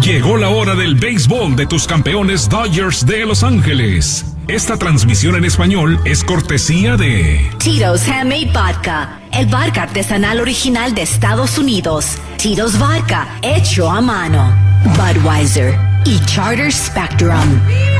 Llegó la hora del béisbol de tus campeones Dodgers de Los Ángeles. Esta transmisión en español es cortesía de Tito's Handmade Vodka, el vodka artesanal original de Estados Unidos. Tito's Vodka, hecho a mano. Budweiser y Charter Spectrum.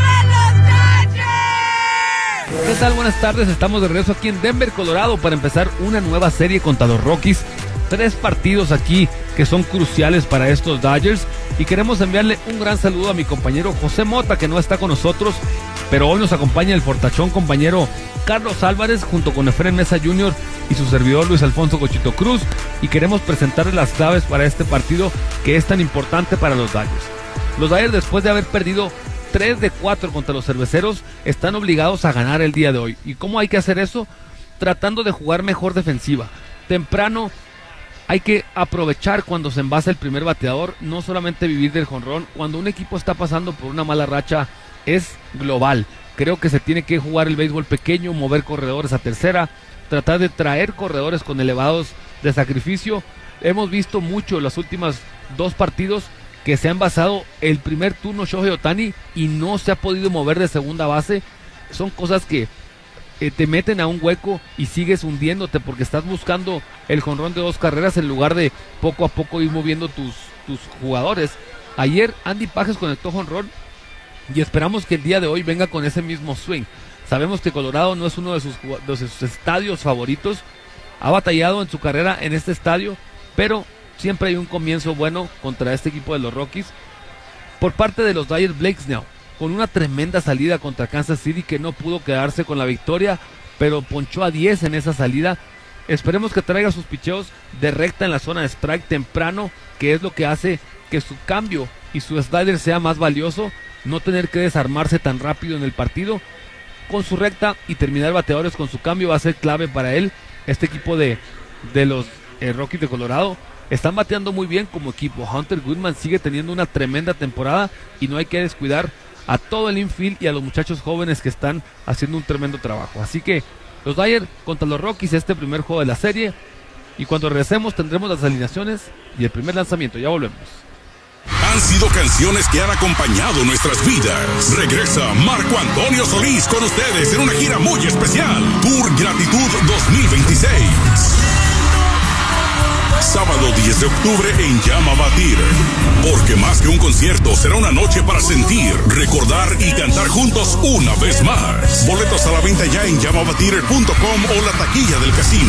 ¿Qué tal? Buenas tardes, estamos de regreso aquí en Denver, Colorado, para empezar una nueva serie contra los Rockies. 3 partidos aquí que son cruciales para estos Dodgers, y queremos enviarle un gran saludo a mi compañero José Mota, que no está con nosotros, pero hoy nos acompaña el fortachón compañero Carlos Álvarez junto con Efren Mesa Jr. y su servidor Luis Alfonso Cochito Cruz, y queremos presentarles las claves para este partido que es tan importante para los Dodgers. Los Dodgers, después de haber perdido 3 de 4 contra los Cerveceros, están obligados a ganar el día de hoy. ¿Y cómo hay que hacer eso? Tratando de jugar mejor defensiva. Temprano hay que aprovechar cuando se envasa el primer bateador, no solamente vivir del jonrón. Cuando un equipo está pasando por una mala racha, es global. Creo que se tiene que jugar el béisbol pequeño, mover corredores a tercera, tratar de traer corredores con elevados de sacrificio. Hemos visto mucho en los últimos 2 partidos que se ha envasado el primer turno Shohei Ohtani y no se ha podido mover de segunda base. Son cosas que te meten a un hueco y sigues hundiéndote porque estás buscando el jonrón de 2 carreras en lugar de poco a poco ir moviendo tus jugadores. Ayer Andy Pages conectó jonrón y esperamos que el día de hoy venga con ese mismo swing. Sabemos que Colorado no es uno de sus estadios favoritos, ha batallado en su carrera en este estadio, pero siempre hay un comienzo bueno contra este equipo de los Rockies. Por parte de los Dodgers, Blake Snell, con una tremenda salida contra Kansas City, que no pudo quedarse con la victoria, pero ponchó a 10 en esa salida. Esperemos que traiga sus picheos de recta en la zona de strike temprano, que es lo que hace que su cambio y su slider sea más valioso, no tener que desarmarse tan rápido en el partido. Con su recta y terminar bateadores con su cambio va a ser clave para él. Este equipo de los Rockies de Colorado están bateando muy bien como equipo. Hunter Goodman sigue teniendo una tremenda temporada y no hay que descuidar a todo el infield y a los muchachos jóvenes que están haciendo un tremendo trabajo. Así que los Dodgers contra los Rockies, este primer juego de la serie, y cuando regresemos tendremos las alineaciones y el primer lanzamiento. Ya volvemos. Han sido canciones que han acompañado nuestras vidas. Regresa Marco Antonio Solís con ustedes en una gira muy especial. Tour Gratitud 2026. Sábado 10 de octubre en Llama Batir. Porque más que un concierto, será una noche para sentir, recordar y cantar juntos una vez más. Boletos a la venta ya en llamabatir.com o la taquilla del casino.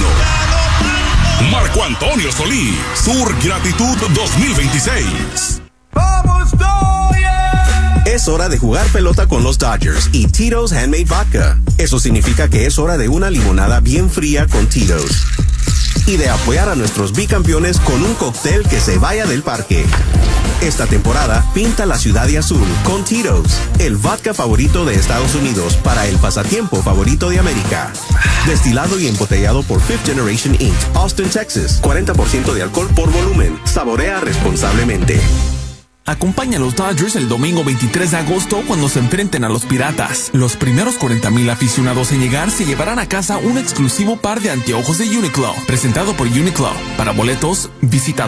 Marco Antonio Solís, Tour Gratitud 2026. ¡Vamos, Dodgers! Es hora de jugar pelota con los Dodgers y Tito's Handmade Vodka. Eso significa que es hora de una limonada bien fría con Tito's. Y de apoyar a nuestros bicampeones con un cóctel que se vaya del parque. Esta temporada, pinta la ciudad de azul con Tito's, el vodka favorito de Estados Unidos para el pasatiempo favorito de América. Destilado y embotellado por Fifth Generation Inc., Austin, Texas. 40% de alcohol por volumen. Saborea responsablemente. Acompaña a los Dodgers el domingo 23 de agosto cuando se enfrenten a los Piratas. Los primeros 40,000 aficionados en llegar se llevarán a casa un exclusivo par de anteojos de Uniqlo, presentado por Uniqlo. Para boletos, visita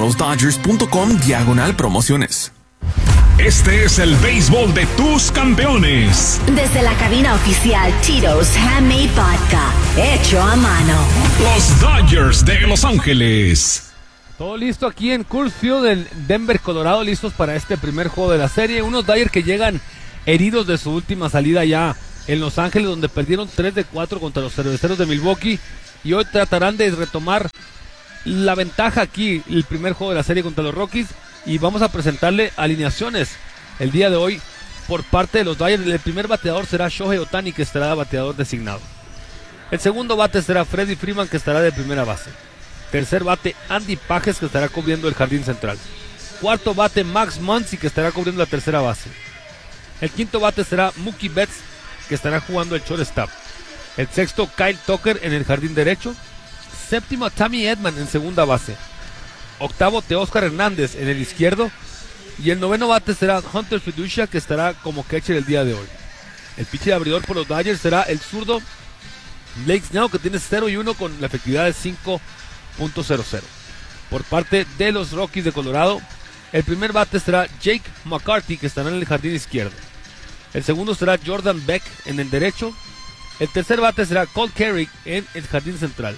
losdodgers.com/promociones. Este es el béisbol de tus campeones. Desde la cabina oficial Tito's Handmade Vodka, hecho a mano. Los Dodgers de Los Ángeles. Todo listo aquí en Coors Field en Denver, Colorado, listos para este primer juego de la serie. Unos Dodgers que llegan heridos de su última salida ya en Los Ángeles, donde perdieron 3 de 4 contra los Cerveceros de Milwaukee, y hoy tratarán de retomar la ventaja aquí, el primer juego de la serie contra los Rockies, y vamos a presentarle alineaciones el día de hoy por parte de los Dodgers. El primer bateador será Shohei Ohtani, que estará bateador designado. El segundo bate será Freddie Freeman, que estará de primera base. Tercer bate, Andy Pages, que estará cubriendo el jardín central. Cuarto bate, Max Muncy, que estará cubriendo la tercera base. El quinto bate será Mookie Betts, que estará jugando el shortstop. El sexto, Kyle Tucker en el jardín derecho. Séptimo, Tommy Edman en segunda base. Octavo, Teóscar Hernández en el izquierdo. Y el noveno bate será Hunter Fiducia, que estará como catcher el día de hoy. El pitcher abridor por los Dodgers será el zurdo Blake Snell, que tiene 0-1 con la efectividad de 5.00. Por parte de los Rockies de Colorado, El primer bate será Jake McCarthy, que estará en el jardín izquierdo. El segundo será Jordan Beck en el derecho. El tercer bate será Cole Carrick en el jardín central.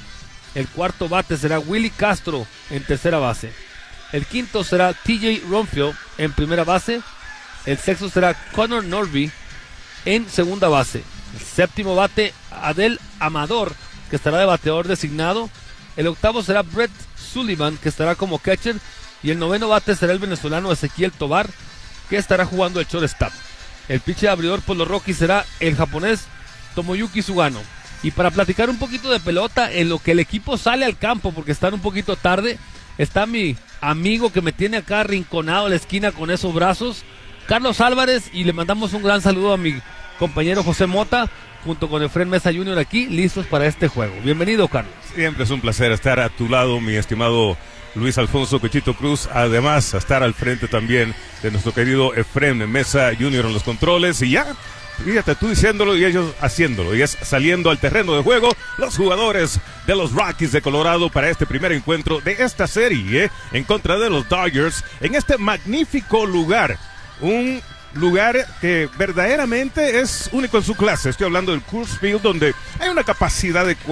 El cuarto bate será Willie Castro en tercera base. El quinto será TJ Ronfield en primera base. El sexto será Connor Norby en segunda base. El séptimo bate, Adel Amador, que estará de bateador designado. El octavo será Brett Sullivan, que estará como catcher. Y el noveno bate será el venezolano Ezequiel Tobar, que estará jugando el shortstop. El pitcher abridor por los Rockies será el japonés Tomoyuki Sugano. Y para platicar un poquito de pelota, en lo que el equipo sale al campo, porque están un poquito tarde, está mi amigo que me tiene acá arrinconado a la esquina con esos brazos, Carlos Álvarez, y le mandamos un gran saludo a mi compañero José Mota, junto con Efren Mesa Jr. aquí, listos para este juego. Bienvenido, Carlos. Siempre es un placer estar a tu lado, mi estimado Luis Alfonso Cochito Cruz, además estar al frente también de nuestro querido Efren Mesa Jr. en los controles, y ya, fíjate, tú diciéndolo y ellos haciéndolo, y es saliendo al terreno de juego los jugadores de los Rockies de Colorado para este primer encuentro de esta serie en contra de los Dodgers en este magnífico lugar, un lugar que verdaderamente es único en su clase. Estoy hablando del Coors Field, donde hay una capacidad de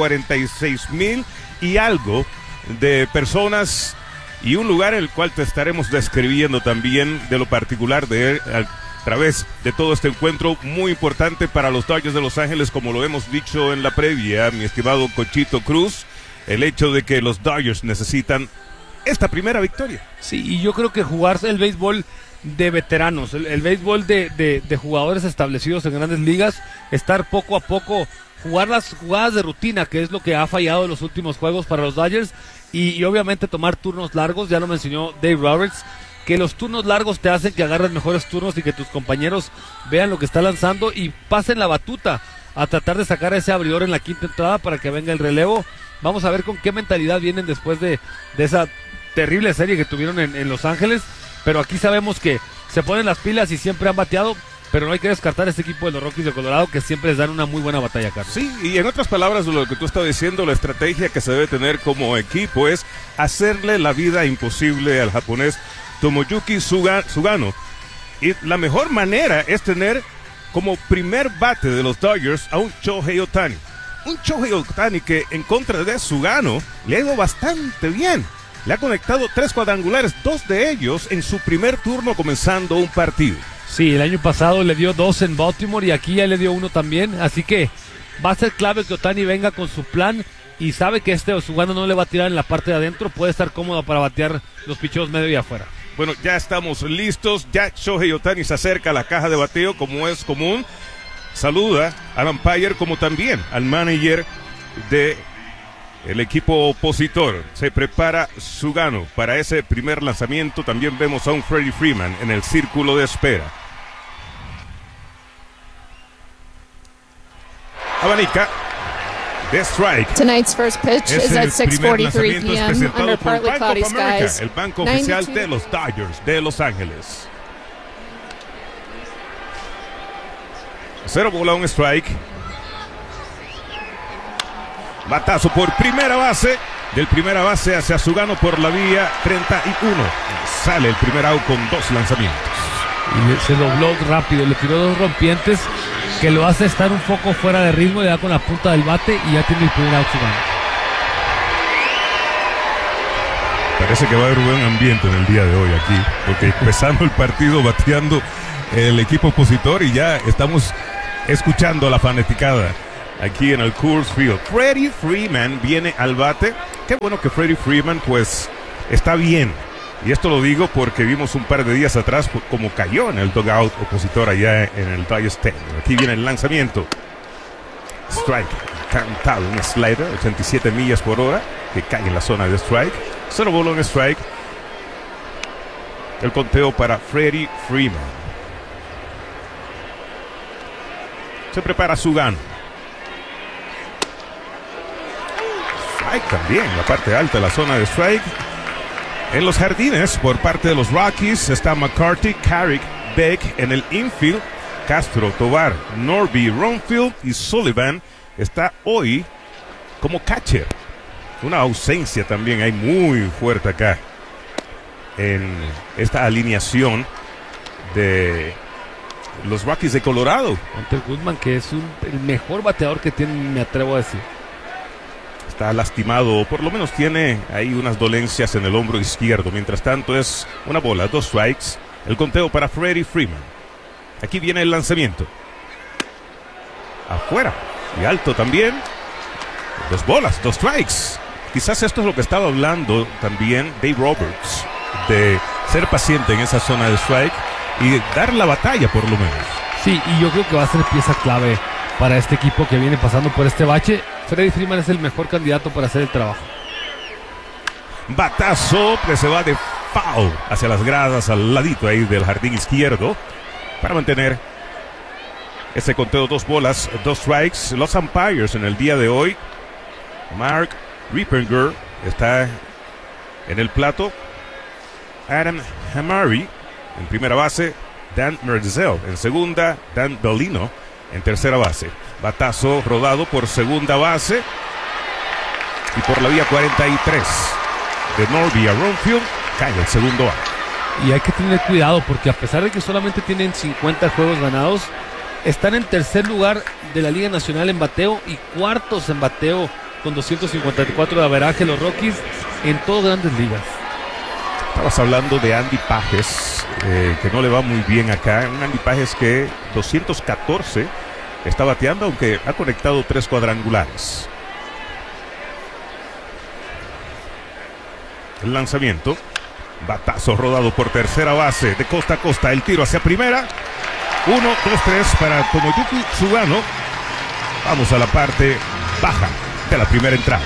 46,000 y algo de personas, y un lugar el cual te estaremos describiendo también de lo particular de él a través de todo este encuentro muy importante para los Dodgers de Los Ángeles, como lo hemos dicho en la previa, mi estimado Cochito Cruz, el hecho de que los Dodgers necesitan esta primera victoria. Sí, y yo creo que jugarse el béisbol de veteranos, el béisbol de jugadores establecidos en grandes ligas, estar poco a poco, jugar las jugadas de rutina, que es lo que ha fallado en los últimos juegos para los Dodgers, y obviamente tomar turnos largos. Ya lo mencionó Dave Roberts, que los turnos largos te hacen que agarres mejores turnos y que tus compañeros vean lo que está lanzando y pasen la batuta a tratar de sacar a ese abridor en la quinta entrada para que venga el relevo. Vamos a ver con qué mentalidad vienen después de esa terrible serie que tuvieron en Los Ángeles, pero aquí sabemos que se ponen las pilas y siempre han bateado, pero no hay que descartar a este equipo de los Rockies de Colorado, que siempre les dan una muy buena batalla, Carlos. Sí, y en otras palabras, lo que tú estás diciendo, la estrategia que se debe tener como equipo es hacerle la vida imposible al japonés Tomoyuki Sugano. Y la mejor manera es tener como primer bate de los Dodgers a un Shohei Ohtani. Un Shohei Ohtani que en contra de Sugano le ha ido bastante bien. Le ha conectado 3 cuadrangulares, 2 de ellos en su primer turno comenzando un partido. Sí, el año pasado le dio 2 en Baltimore y aquí ya le dio 1 también, así que va a ser clave que Ohtani venga con su plan y sabe que Sugano no le va a tirar en la parte de adentro, puede estar cómodo para batear los picheos medio y afuera. Bueno, ya estamos listos, ya Shohei Ohtani se acerca a la caja de bateo como es común, saluda al umpire como también al manager de el equipo opositor. Se prepara Sugano para ese primer lanzamiento. También vemos a un Freddie Freeman en el círculo de espera. Abanica de strike. Tonight's first pitch is at 6:43 p.m. under partly cloudy skies. El banco oficial de los Dodgers de Los Ángeles. 0 bola, un strike. Batazo por primera base. Del primera base hacia Sugano por la vía 31. Sale el primer out con 2 lanzamientos. Y se dobló rápido, le tiró 2 rompientes que lo hace estar un poco fuera de ritmo, le da con la punta del bate y ya tiene el primer out Sugano. Parece que va a haber buen ambiente en el día de hoy aquí, porque empezando el partido bateando el equipo opositor y ya estamos escuchando a la fanaticada aquí en el Coors Field. Freddie Freeman viene al bate. Qué bueno que Freddie Freeman pues está bien. Y esto lo digo porque vimos un par de días atrás como cayó en el dugout opositor allá en el Dodger Stadium. Aquí viene el lanzamiento. Strike, cantado, un slider, 87 millas por hora, que cae en la zona de strike. 0 bola, un strike. El conteo para Freddie Freeman. Se prepara Sugano. Strike también, la parte alta de la zona de strike. En los jardines, por parte de los Rockies, está McCarthy, Carrick, Beck en el infield. Castro, Tobar, Norby, Ronfield y Sullivan está hoy como catcher. Una ausencia también hay muy fuerte acá en esta alineación de los Rockies de Colorado. Hunter Goodman, que es el mejor bateador que tienen, me atrevo a decir. Está lastimado, o por lo menos tiene ahí unas dolencias en el hombro izquierdo. Mientras tanto es una bola, 2 strikes. El conteo para Freddie Freeman. Aquí viene el lanzamiento. Afuera y alto también. 2 bolas, 2 strikes. Quizás esto es lo que estaba hablando también Dave Roberts, de ser paciente en esa zona de strike y dar la batalla por lo menos. Sí, y yo creo que va a ser pieza clave para este equipo que viene pasando por este bache. Freddie Freeman es el mejor candidato para hacer el trabajo. Batazo que se va de foul hacia las gradas, al ladito ahí del jardín izquierdo, para mantener ese conteo. 2 bolas, 2 strikes. Los umpires en el día de hoy: Mark Rippenger está en el plato, Adam Hamari en primera base, Dan Merzel en segunda, Dan Bellino en tercera base. Batazo rodado por segunda base y por la vía 43 de Norby a Ronfield cae el segundo out. Y hay que tener cuidado porque a pesar de que solamente tienen 50 juegos ganados, están en tercer lugar de la Liga Nacional en bateo y cuartos en bateo con 254 de averaje los Rockies en todas grandes ligas. Estabas hablando de Andy Pages, que no le va muy bien acá. Un Andy Pages que 214 está bateando, aunque ha conectado 3 cuadrangulares. El lanzamiento, batazo rodado por tercera base, de costa a costa, el tiro hacia primera. 1, 2, 3 para Tomoyuki Sugano. Vamos a la parte baja de la primera entrada.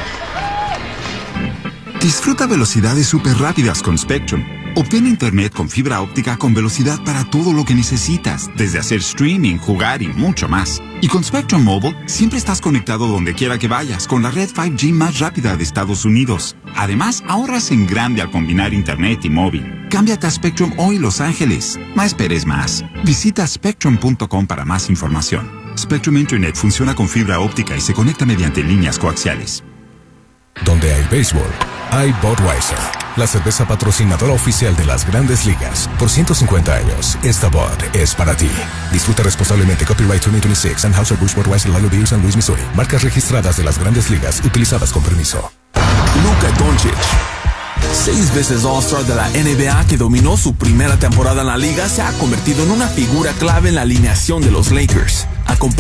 Disfruta velocidades súper rápidas con Spectrum. Obtén internet con fibra óptica con velocidad para todo lo que necesitas, desde hacer streaming, jugar y mucho más. Y con Spectrum Mobile, siempre estás conectado donde quiera que vayas con la red 5G más rápida de Estados Unidos. Además, ahorras en grande al combinar internet y móvil. Cámbiate a Spectrum hoy, Los Ángeles. No esperes más. Visita Spectrum.com para más información. Spectrum Internet funciona con fibra óptica y se conecta mediante líneas coaxiales. Donde hay béisbol, hay Budweiser, la cerveza patrocinadora oficial de las Grandes Ligas. Por 150 años, esta Bud es para ti. Disfruta responsablemente. Copyright 2026, Anheuser-Busch Budweiser, Lalo Beer, San Luis, Missouri. Marcas registradas de las Grandes Ligas, utilizadas con permiso. Luka Doncic, 6 veces All-Star de la NBA, que dominó su primera temporada en la liga, se ha convertido en una figura clave en la alineación de los Lakers.